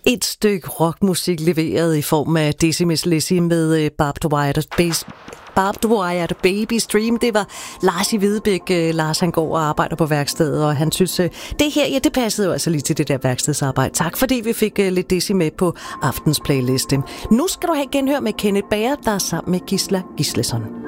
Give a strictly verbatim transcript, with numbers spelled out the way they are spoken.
Et stykke rockmusik leveret i form af Dizzy Miss Lizzy med Barbed Wire Bass. Barbed Wire Baby Stream. Det var Lars i Hvidebæk. Lars, han går og arbejder på værkstedet, og han synes, det her, ja, det passede jo altså lige til det der værkstedsarbejde. Tak fordi vi fik lidt Dizzy med på aftens playliste. Nu skal du have genhør med Kenneth Bager, der er sammen med Gisla Gislason.